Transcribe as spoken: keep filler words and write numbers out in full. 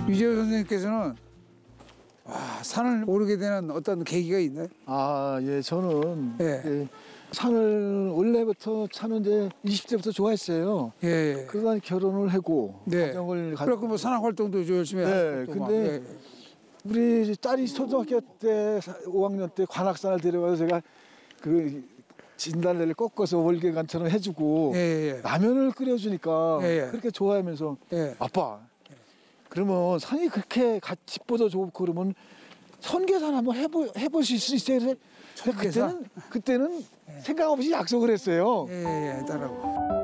유재호 선생님께서는 와, 산을 오르게 되는 어떤 계기가 있나요? 아, 예, 저는 예. 예, 산을 원래부터 차는 이제 이십 대부터 좋아했어요. 예. 예. 그러다 결혼을 하고 네. 가정을 가. 그렇고 뭐 산악 활동도 열심히 네, 하고. 또 막, 근데 예. 우리 딸이 초등학교 때 오 학년 때 관악산을 데려가서 제가 그 진달래를 꺾어서 월계관처럼 해주고 예, 예. 라면을 끓여주니까 예, 예. 그렇게 좋아하면서 예. 아빠 그러면 산이 그렇게 갓집보다 좋고 그러면 선계산 한번 해보 해보실 수 있어요? 그래서 선계산? 그때는 그때는 생각 없이 약속을 했어요. 예, 예, 딸하고.